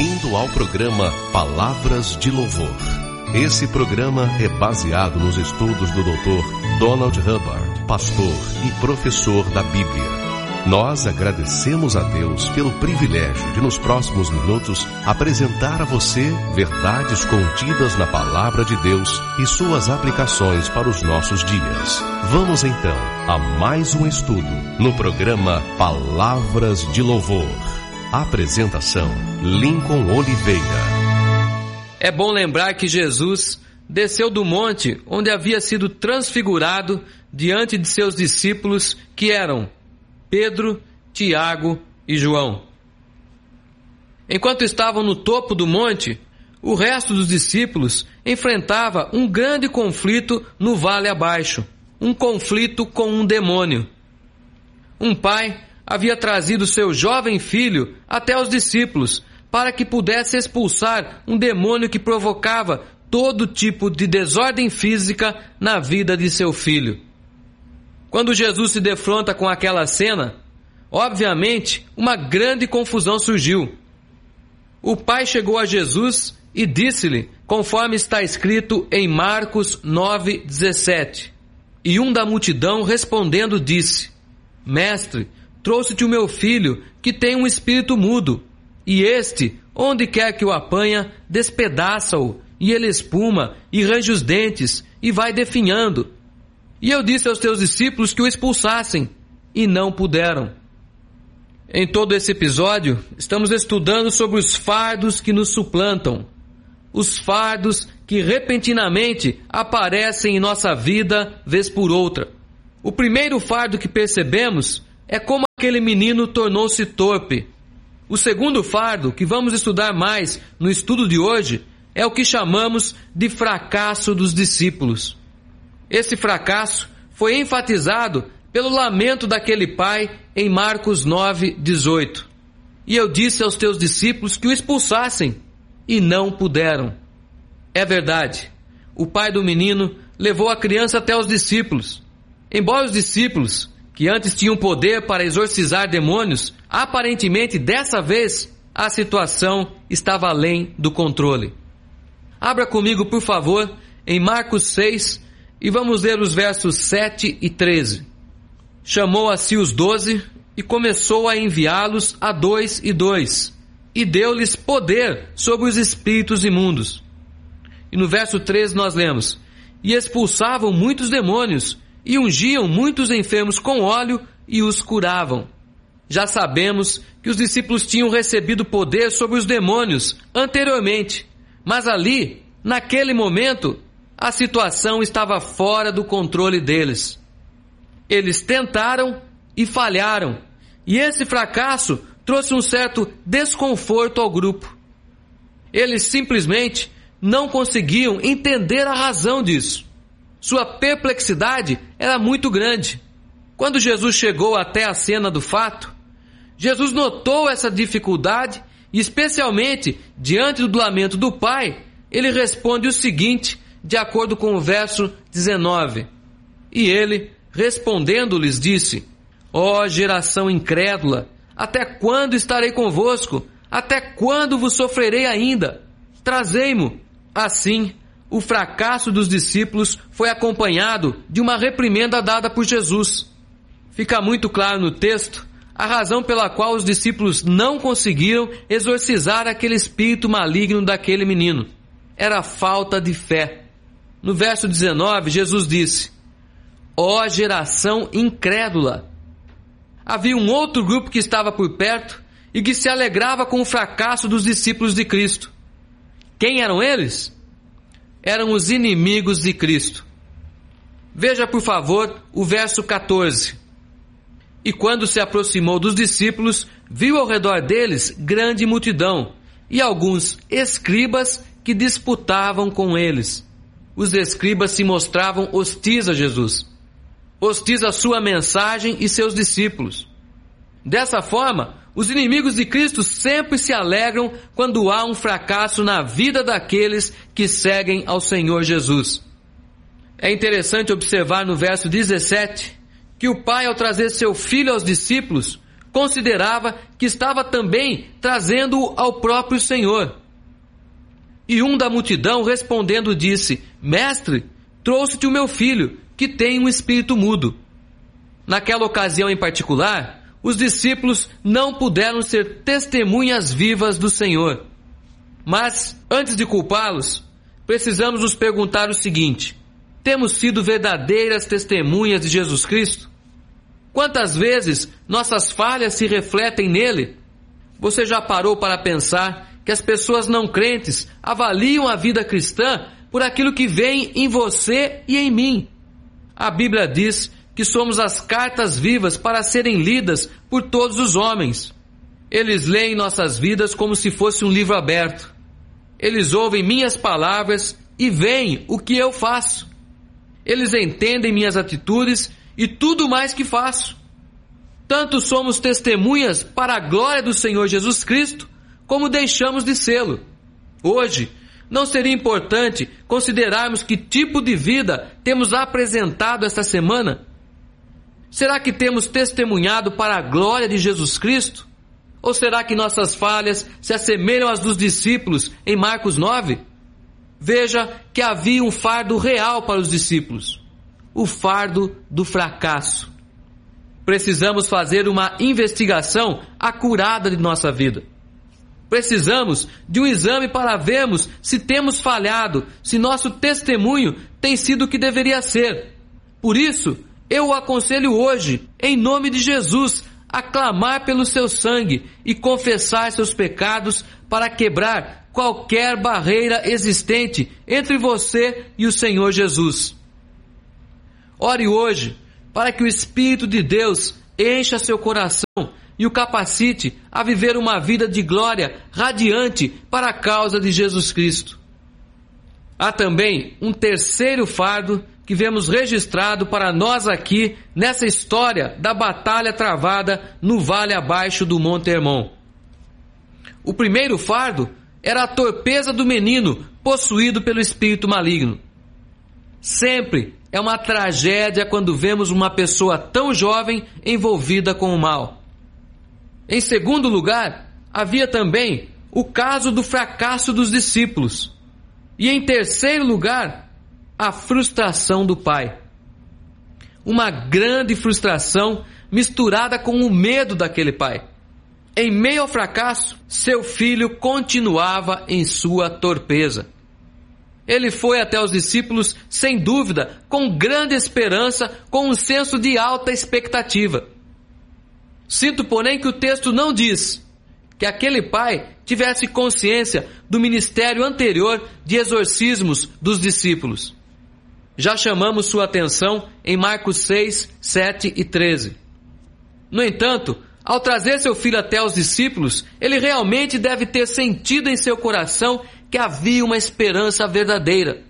Bem-vindo ao programa Palavras de Louvor. Esse programa é baseado nos estudos do Dr. Donald Hubbard, pastor e professor da Bíblia. Nós agradecemos a Deus pelo privilégio de, nos próximos minutos, apresentar a você verdades contidas na Palavra de Deus e suas aplicações para os nossos dias. Vamos então a mais um estudo no programa Palavras de Louvor. Apresentação: Lincoln Oliveira. É bom lembrar que Jesus desceu do monte onde havia sido transfigurado diante de seus discípulos, que eram Pedro, Tiago e João. Enquanto estavam no topo do monte, o resto dos discípulos enfrentava um grande conflito no vale abaixo, um conflito com um demônio. Um pai havia trazido seu jovem filho até os discípulos para que pudesse expulsar um demônio que provocava todo tipo de desordem física na vida de seu filho. Quando Jesus se defronta com aquela cena, obviamente uma grande confusão surgiu. O pai chegou a Jesus e disse-lhe, conforme está escrito em Marcos 9:17. E um da multidão respondendo disse: Mestre, trouxe-te o meu filho, que tem um espírito mudo, e este, onde quer que o apanha, despedaça-o, e ele espuma, e range os dentes, e vai definhando. E eu disse aos teus discípulos que o expulsassem, e não puderam. Em todo esse episódio, estamos estudando sobre os fardos que nos suplantam, os fardos que repentinamente aparecem em nossa vida vez por outra. O primeiro fardo que percebemos é como aquele menino tornou-se torpe. O segundo fardo, que vamos estudar mais no estudo de hoje, é o que chamamos de fracasso dos discípulos. Esse fracasso foi enfatizado pelo lamento daquele pai em Marcos 9:18. E eu disse aos teus discípulos que o expulsassem, e não puderam. É verdade, o pai do menino levou a criança até os discípulos. Embora os discípulos, que antes tinham poder para exorcizar demônios, aparentemente dessa vez a situação estava além do controle. Abra comigo, por favor, em Marcos 6, e vamos ler os versos 7 e 13. Chamou a si os 12 e começou a enviá-los a 2 e 2, e deu-lhes poder sobre os espíritos imundos. E no verso 13 nós lemos: E expulsavam muitos demônios, e ungiam muitos enfermos com óleo e os curavam. Já sabemos que os discípulos tinham recebido poder sobre os demônios anteriormente, mas ali, naquele momento, a situação estava fora do controle deles. Eles tentaram e falharam, e esse fracasso trouxe um certo desconforto ao grupo. Eles simplesmente não conseguiam entender a razão disso. Sua perplexidade era muito grande. Quando Jesus chegou até a cena do fato, Jesus notou essa dificuldade e, especialmente diante do lamento do pai, ele responde o seguinte, de acordo com o verso 19. E ele, respondendo-lhes, disse: Ó geração incrédula, até quando estarei convosco? Até quando vos sofrerei ainda? Trazei-mo. Assim, o fracasso dos discípulos foi acompanhado de uma reprimenda dada por Jesus. Fica muito claro no texto a razão pela qual os discípulos não conseguiram exorcizar aquele espírito maligno daquele menino. Era a falta de fé. No verso 19, Jesus disse: Ó geração incrédula. Havia um outro grupo que estava por perto e que se alegrava com o fracasso dos discípulos de Cristo. Quem eram eles? Eram os inimigos de Cristo. Veja, por favor, o verso 14. E quando se aproximou dos discípulos, viu ao redor deles grande multidão e alguns escribas que disputavam com eles. Os escribas se mostravam hostis a Jesus, hostis à sua mensagem e seus discípulos. Dessa forma, os inimigos de Cristo sempre se alegram quando há um fracasso na vida daqueles que seguem ao Senhor Jesus. É interessante observar no verso 17 que o pai, ao trazer seu filho aos discípulos, considerava que estava também trazendo-o ao próprio Senhor. E um da multidão respondendo disse: Mestre, trouxe-te o meu filho, que tem um espírito mudo. Naquela ocasião em particular, os discípulos não puderam ser testemunhas vivas do Senhor. Mas, antes de culpá-los, precisamos nos perguntar o seguinte: temos sido verdadeiras testemunhas de Jesus Cristo? Quantas vezes nossas falhas se refletem nele? Você já parou para pensar que as pessoas não crentes avaliam a vida cristã por aquilo que vem em você e em mim? A Bíblia diz que somos as cartas vivas para serem lidas por todos os homens. Eles leem nossas vidas como se fosse um livro aberto. Eles ouvem minhas palavras e veem o que eu faço. Eles entendem minhas atitudes e tudo mais que faço. Tanto somos testemunhas para a glória do Senhor Jesus Cristo, como deixamos de sê-lo. Hoje, não seria importante considerarmos que tipo de vida temos apresentado esta semana? Será que temos testemunhado para a glória de Jesus Cristo? Ou será que nossas falhas se assemelham às dos discípulos em Marcos 9? Veja que havia um fardo real para os discípulos: o fardo do fracasso. Precisamos fazer uma investigação acurada de nossa vida. Precisamos de um exame para vermos se temos falhado, se nosso testemunho tem sido o que deveria ser. Por isso, eu o aconselho hoje, em nome de Jesus, a clamar pelo seu sangue e confessar seus pecados para quebrar qualquer barreira existente entre você e o Senhor Jesus. Ore hoje para que o Espírito de Deus encha seu coração e o capacite a viver uma vida de glória radiante para a causa de Jesus Cristo. Há também um terceiro fardo que vemos registrado para nós aqui nessa história da batalha travada no vale abaixo do Monte Hermon. O primeiro fardo era a torpeza do menino possuído pelo espírito maligno. Sempre é uma tragédia quando vemos uma pessoa tão jovem envolvida com o mal. Em segundo lugar, havia também o caso do fracasso dos discípulos. E em terceiro lugar, a frustração do pai. Uma grande frustração misturada com o medo daquele pai. Em meio ao fracasso, seu filho continuava em sua torpeza. Ele foi até os discípulos, sem dúvida, com grande esperança, com um senso de alta expectativa. Sinto, porém, que o texto não diz que aquele pai tivesse consciência do ministério anterior de exorcismos dos discípulos. Já chamamos sua atenção em Marcos 6, 7 e 13. No entanto, ao trazer seu filho até os discípulos, ele realmente deve ter sentido em seu coração que havia uma esperança verdadeira.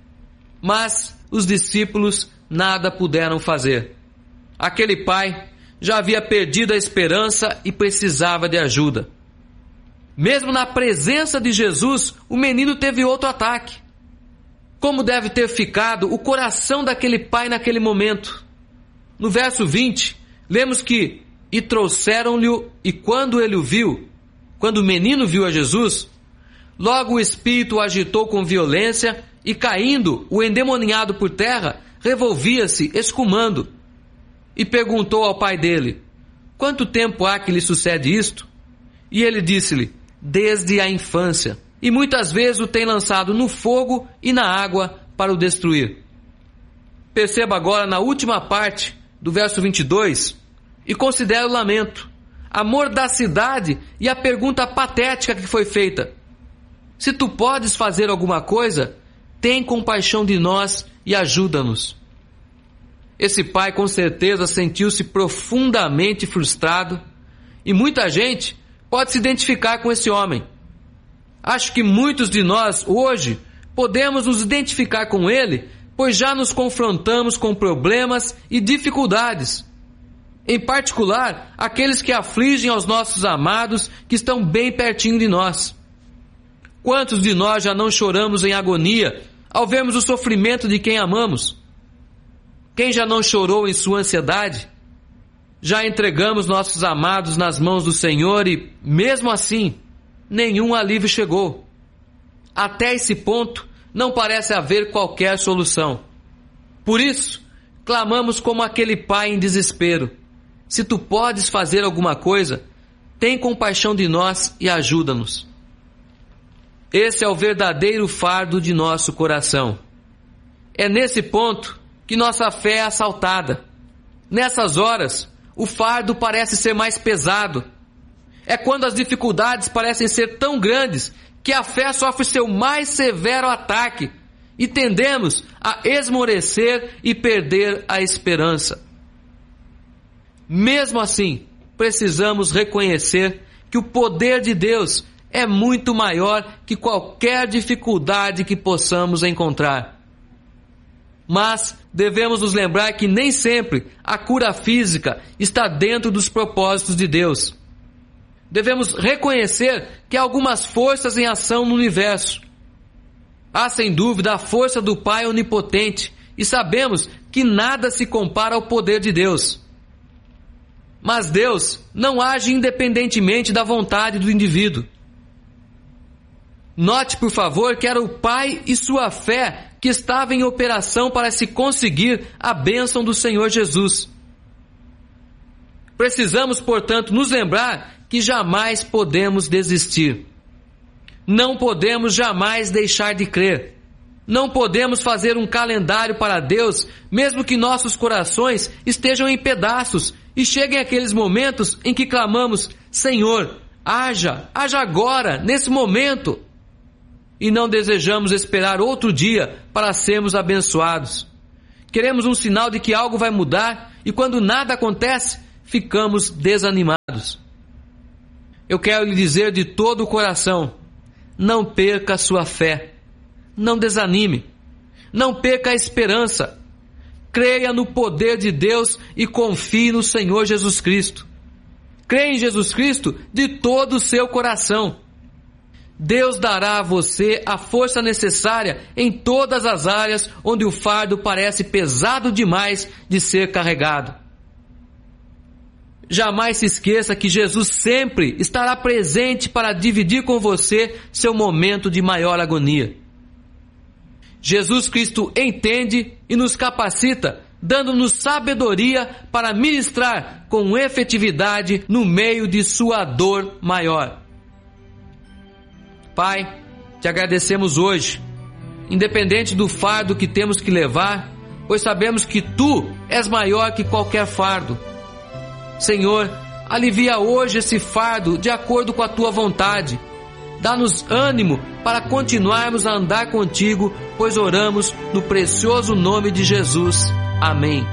Mas os discípulos nada puderam fazer. Aquele pai já havia perdido a esperança e precisava de ajuda. Mesmo na presença de Jesus, o menino teve outro ataque. Como deve ter ficado o coração daquele pai naquele momento? No verso 20, lemos que: e trouxeram-lhe, e quando ele o viu, quando o menino viu a Jesus, logo o espírito o agitou com violência, e caindo o endemoniado por terra, revolvia-se, escumando. E perguntou ao pai dele: quanto tempo há que lhe sucede isto? E ele disse-lhe: desde a infância, e muitas vezes o tem lançado no fogo e na água para o destruir. Perceba agora na última parte do verso 22 e considere o lamento, a mordacidade e a pergunta patética que foi feita: se tu podes fazer alguma coisa, tem compaixão de nós e ajuda-nos. Esse pai com certeza sentiu-se profundamente frustrado, e muita gente pode se identificar com esse homem. Acho que muitos de nós hoje podemos nos identificar com ele, pois já nos confrontamos com problemas e dificuldades. Em particular, aqueles que afligem aos nossos amados que estão bem pertinho de nós. Quantos de nós já não choramos em agonia ao vermos o sofrimento de quem amamos? Quem já não chorou em sua ansiedade? Já entregamos nossos amados nas mãos do Senhor e, mesmo assim, nenhum alívio chegou. Até esse ponto, não parece haver qualquer solução. Por isso, clamamos como aquele pai em desespero: se tu podes fazer alguma coisa, tem compaixão de nós e ajuda-nos. Esse é o verdadeiro fardo de nosso coração. É nesse ponto que nossa fé é assaltada. Nessas horas, o fardo parece ser mais pesado. É quando as dificuldades parecem ser tão grandes que a fé sofre seu mais severo ataque e tendemos a esmorecer e perder a esperança. Mesmo assim, precisamos reconhecer que o poder de Deus é muito maior que qualquer dificuldade que possamos encontrar. Mas devemos nos lembrar que nem sempre a cura física está dentro dos propósitos de Deus. Devemos reconhecer que há algumas forças em ação no universo. Há sem dúvida a força do Pai Onipotente e sabemos que nada se compara ao poder de Deus. Mas Deus não age independentemente da vontade do indivíduo. Note, por favor, que era o Pai e sua fé que estava em operação para se conseguir a bênção do Senhor Jesus. Precisamos, portanto, nos lembrar que jamais podemos desistir. Não podemos jamais deixar de crer. Não podemos fazer um calendário para Deus, mesmo que nossos corações estejam em pedaços e cheguem aqueles momentos em que clamamos: Senhor, haja agora, nesse momento. E não desejamos esperar outro dia para sermos abençoados. Queremos um sinal de que algo vai mudar e quando nada acontece, ficamos desanimados. Eu quero lhe dizer de todo o coração: não perca a sua fé. Não desanime. Não perca a esperança. Creia no poder de Deus e confie no Senhor Jesus Cristo. Creia em Jesus Cristo de todo o seu coração. Deus dará a você a força necessária em todas as áreas onde o fardo parece pesado demais de ser carregado. Jamais se esqueça que Jesus sempre estará presente para dividir com você seu momento de maior agonia. Jesus Cristo entende e nos capacita, dando-nos sabedoria para ministrar com efetividade no meio de sua dor maior. Pai, te agradecemos hoje, independente do fardo que temos que levar, pois sabemos que Tu és maior que qualquer fardo. Senhor, alivia hoje esse fardo de acordo com a Tua vontade. Dá-nos ânimo para continuarmos a andar contigo, pois oramos no precioso nome de Jesus. Amém.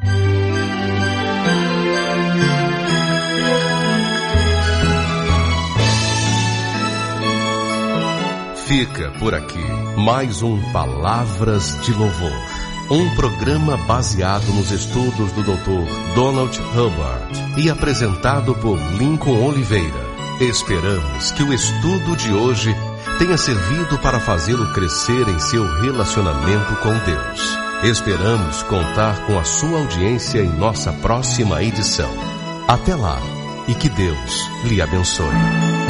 Fica por aqui mais um Palavras de Louvor, um programa baseado nos estudos do Dr. Donald Hubbard e apresentado por Lincoln Oliveira. Esperamos que o estudo de hoje tenha servido para fazê-lo crescer em seu relacionamento com Deus. Esperamos contar com a sua audiência em nossa próxima edição. Até lá e que Deus lhe abençoe.